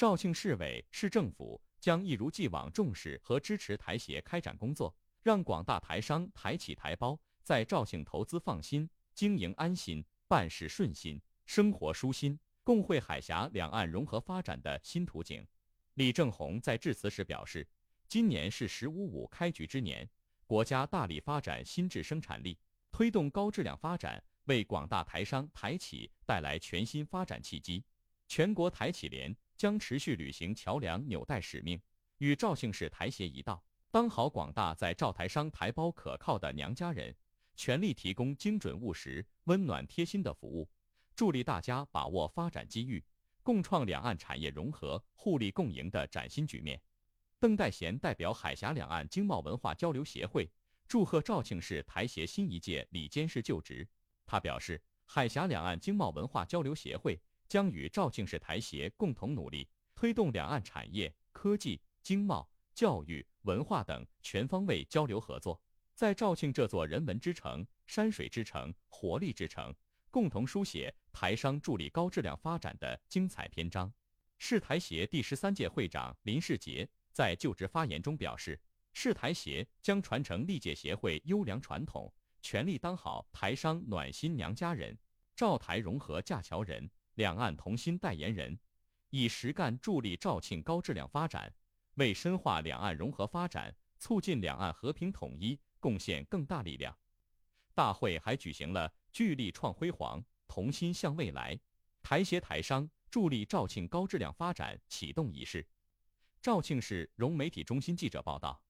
肇庆市委、市政府将一如既往重视和支持台协开展工作，让广大台商、台企、台胞在肇庆投资放心、经营安心、办事顺心、生活舒心，共绘海峡两岸融合发展的新图景。李正洪在致辞时表示，今年是“15+5”开局之年，国家大力发展新质生产力，推动高质量发展，为广大台商、台企带来全新发展契机。全国台企联将持续履行桥梁纽带使命，与肇庆市台协一道，当好广大在肇台商台胞可靠的娘家人，全力提供精准务实、温暖贴心的服务，助力大家把握发展机遇，共创两岸产业融合、互利共赢的崭新局面。邓代贤代表海峡两岸经贸文化交流协会祝贺肇庆市台协新一届理监事就职。他表示，海峡两岸经贸文化交流协会将与肇庆市台协共同努力，推动两岸产业、科技、经贸、教育、文化等全方位交流合作，在肇庆这座人文之城、山水之城、活力之城，共同书写台商助力高质量发展的精彩篇章。市台协第13届会长林世杰在就职发言中表示，市台协将传承历届协会优良传统，全力当好台商暖心娘家人、肇台融合架桥人、两岸同心代言人，以实干助力肇庆高质量发展，为深化两岸融合发展、促进两岸和平统一贡献更大力量。大会还举行了聚力创辉煌、同心向未来，台协台商助力肇庆高质量发展启动仪式。肇庆市融媒体中心记者报道。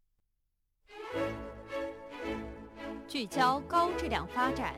聚焦高质量发展。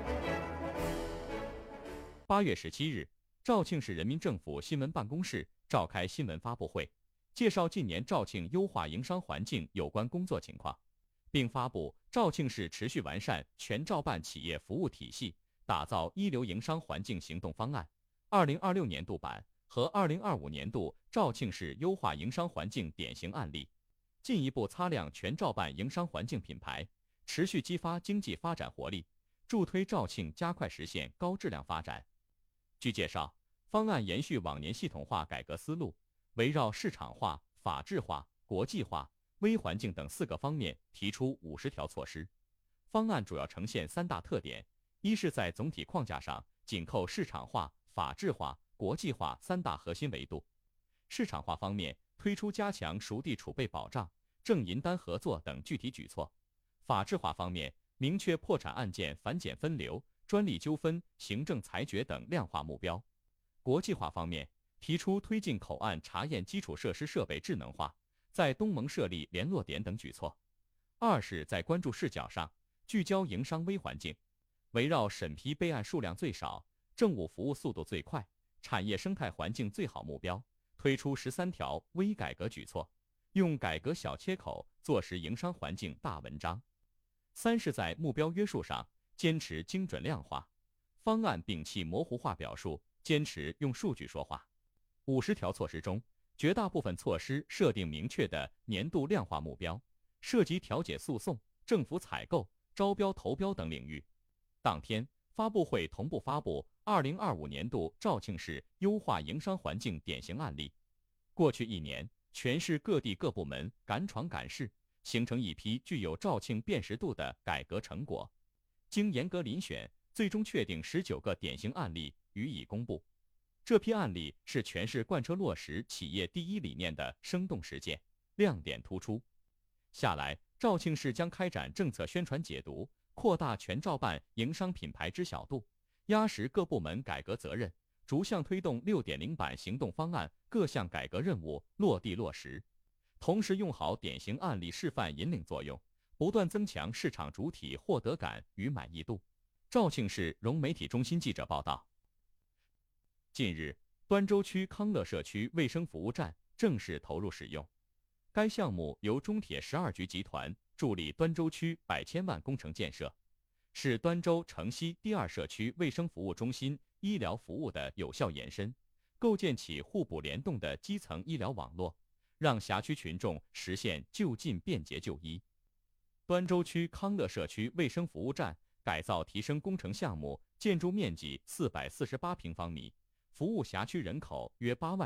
8月17日，肇庆市人民政府新闻办公室召开新闻发布会，介绍近年肇庆优化营商环境有关工作情况，并发布肇庆市持续完善全肇办企业服务体系，打造一流营商环境行动方案2026年度版和2025年度肇庆市优化营商环境典型案例，进一步擦亮全肇办营商环境品牌，持续激发经济发展活力，助推肇庆加快实现高质量发展。据介绍，方案延续往年系统化改革思路，围绕市场化、法治化、国际化、微环境等4个方面提出50条措施。方案主要呈现3大特点：一是在总体框架上紧扣市场化、法治化、国际化3大核心维度。市场化方面，推出加强熟地储备保障、正银单合作等具体举措；法治化方面，明确破产案件反检分流、专利纠纷、行政裁决等量化目标；国际化方面，提出推进口岸查验基础设施设备智能化，在东盟设立联络点等举措。二是在关注视角上，聚焦营商微环境，围绕审批备案数量最少、政务服务速度最快、产业生态环境最好目标，推出13条微改革举措，用改革小切口做实营商环境大文章。三是在目标约束上坚持精准量化，方案摒弃模糊化表述，坚持用数据说话。50条措施中，绝大部分措施设定明确的年度量化目标，涉及调解诉讼、政府采购、招标投标等领域。当天，发布会同步发布2025年度肇庆市优化营商环境典型案例。过去1年，全市各地各部门敢闯敢试，形成一批具有肇庆辨识度的改革成果。经严格遴选，最终确定19个典型案例予以公布。这批案例是全市贯彻落实企业第一理念的生动实践，亮点突出。下来，肇庆市将开展政策宣传解读，扩大全肇办营商品牌知晓度，压实各部门改革责任，逐项推动6.0版行动方案各项改革任务落地落实。同时用好典型案例示范引领作用，不断增强市场主体获得感与满意度。肇庆市融媒体中心记者报道。近日，端州区康乐社区卫生服务站正式投入使用。该项目由中铁12局集团助力端州区100千万工程建设，是端州城西第2社区卫生服务中心医疗服务的有效延伸，构建起互补联动的基层医疗网络，让辖区群众实现就近便捷就医。端州区康乐社区卫生服务站改造提升工程项目建筑面积448平方米，服务辖区人口约8万